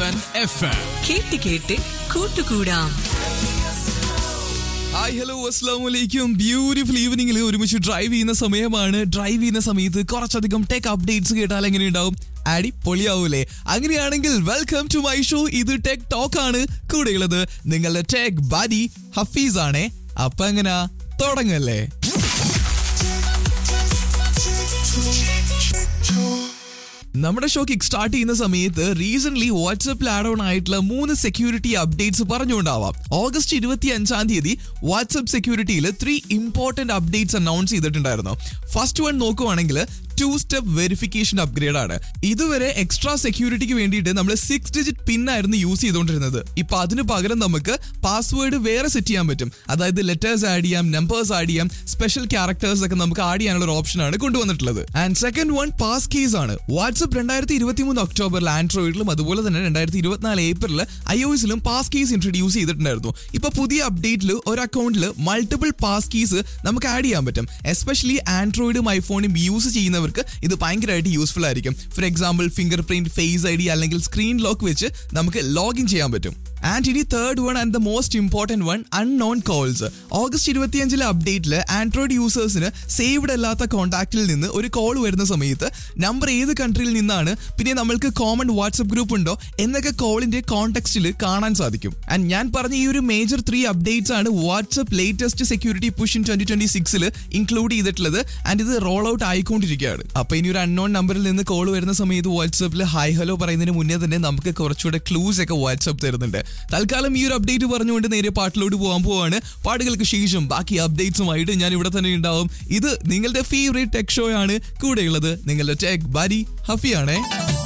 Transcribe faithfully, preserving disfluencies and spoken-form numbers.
And F M. കേട്ട് കേട്ട് കൂട്ടുകൂടാം. ഹായ് ഹലോ അസ്സലാമു അലൈക്കും. ബ്യൂട്ടിഫുൾ ഈവനിങ്ങിൽ ഒരുമിച്ച് ഡ്രൈവ് ചെയ്യുന്ന സമയമാണ്. ഡ്രൈവ് ചെയ്യുന്ന സമയത്ത് കുറച്ചധികം ടെക് അപ്ഡേറ്റ്സ് കേട്ടാൽ എങ്ങനെ ഉണ്ടാവും? ആടി പൊളിയാവൂലേ? അങ്ങനെയാണെങ്കിൽ വെൽക്കം ടു മൈ ഷോ. ഇത് ടെക് ടോക്ക് ആണ്. കൂടെയുള്ളത് നിങ്ങളുടെ ടെക് ബഡി ഹഫീസ് ആണേ. അപ്പൊ എങ്ങനാ തുടങ്ങല്ലേ? നമ്മുടെ ഷോ കിക്ക് സ്റ്റാർട്ട് ചെയ്യുന്ന സമയത്ത് റീസെന്റ് വാട്സ്ആപ്പിൽ ആഡ് ഓൺ ആയിട്ടുള്ള മൂന്ന് സെക്യൂരിറ്റി അപ്ഡേറ്റ്സ് പറഞ്ഞുകൊണ്ടാവാം. ഓഗസ്റ്റ് ഇരുപത്തി അഞ്ചാം തീയതി WhatsApp സെക്യൂരിറ്റിയിൽ three important updates announce ചെയ്തിട്ടുണ്ടായിരുന്നു. ഫസ്റ്റ് വൺ നോക്കുവാണെങ്കിൽ ടു സ്റ്റെപ്പ് വെരിഫിക്കേഷൻ അപ്ഗ്രേഡ് ആണ്. ഇതുവരെ എക്സ്ട്രാ സെക്യൂരിറ്റിക്ക് വേണ്ടിയിട്ട് നമ്മൾ സിക്സ് ഡിജിറ്റ് പിൻ ആയിരുന്നു യൂസ് ചെയ്തുകൊണ്ടിരുന്നത്. ഇപ്പൊ അതിന് പകരം നമുക്ക് പാസ്വേഡ് വേറെ സെറ്റ് ചെയ്യാൻ പറ്റും. അതായത് ലെറ്റേഴ്സ് ആഡ് ചെയ്യാം, നമ്പേഴ്സ് ആഡ് ചെയ്യാം, സ്പെഷ്യൽ ക്യാരക്ടേഴ്സ് ഒക്കെ നമുക്ക് ആഡ് ചെയ്യാനുള്ള ഒരു ഓപ്ഷൻ ആണ് കൊണ്ടുവന്നിട്ടുള്ളത്. And second one pass keys ആണ്. വാട്സ്ആപ്പ് രണ്ടായിരത്തി ഇരുപത്തി മൂന്ന് ഒക്ടോബറിൽ ആൻഡ്രോയിഡിലും അതുപോലെ തന്നെ രണ്ടായിരത്തി ഇരുപത്തിനാല് April I O എസിലും pass keys introduce ചെയ്തിട്ടുണ്ടായിരുന്നു. ഇപ്പൊ പുതിയ അപ്ഡേറ്റിൽ ഒരു അക്കൗണ്ടിൽ മൾട്ടിപ്പിൾ പാസ് കീസ് നമുക്ക് ആഡ് ചെയ്യാൻ പറ്റും. എസ്പെഷ്യലി ആൻഡ്രോയിഡും ഐഫോണും യൂസ് ചെയ്യുന്നവർക്ക് ഇത് ഭയങ്കരമായിട്ട് യൂസ്ഫുൾ ആയിരിക്കും. For example finger print, face I D അല്ലെങ്കിൽ സ്ക്രീൻ ലോക്ക് വെച്ച് നമുക്ക് ലോഗിൻ ചെയ്യാൻ പറ്റും. ആൻഡ് ഇനി third one and the most important one, unknown calls. August ഇരുപത്തിയഞ്ചിലെ അപ്ഡേറ്റിൽ ആൻഡ്രോയിഡ് യൂസേഴ്സിന് സേവ്ഡ് അല്ലാത്ത കോൺടാക്റ്റിൽ നിന്ന് ഒരു കോൾ വരുന്ന സമയത്ത് നമ്പർ ഏത് കൺട്രിയിൽ നിന്നാണ്, പിന്നെ നമ്മൾക്ക് കോമൺ വാട്സ്ആപ്പ് ഗ്രൂപ്പ് ഉണ്ടോ എന്നൊക്കെ കോളിന്റെ കോൺടെക്സ്റ്റിൽ കാണാൻ സാധിക്കും. ആൻഡ് ഞാൻ പറഞ്ഞ ഈ ഒരു മേജർ ത്രീ അപ്ഡേറ്റ്സ് ആണ് WhatsApp latest security push in twenty twenty സിക്സിൽ ഇൻക്ലൂഡ് ചെയ്തിട്ടുള്ളത്. ആൻഡ് ഇത് റോൾ ഔട്ട് ആയിക്കൊണ്ടിരിക്കുകയാണ്. അപ്പൊ ഇനി ഒരു അൺനോൺ നമ്പറിൽ നിന്ന് കോൾ വരുന്ന സമയത്ത് വാട്സ്ആപ്പിൽ ഹായ് ഹലോ പറയുന്നതിന് മുന്നേ തന്നെ നമുക്ക് കുറച്ചുകൂടെ ക്ലൂസ് ഒക്കെ വാട്സ്ആപ്പ് തരുന്നുണ്ട്. തൽക്കാലം ഈ ഒരു അപ്ഡേറ്റ് പറഞ്ഞുകൊണ്ട് നേരെ പാട്ടിലോട്ട് പോകാൻ പോവാണ്. പാട്ടുകൾക്ക് ശേഷം ബാക്കി അപ്ഡേറ്റ്സുമായിട്ട് ഞാൻ ഇവിടെ തന്നെ ഉണ്ടാവും. ഇത് നിങ്ങളുടെ ഫേവറേറ്റ് ടെക് ഷോ ആണ്. കൂടെയുള്ളത് നിങ്ങളുടെ ടെക് ബഡി ഹഫിയാണേ.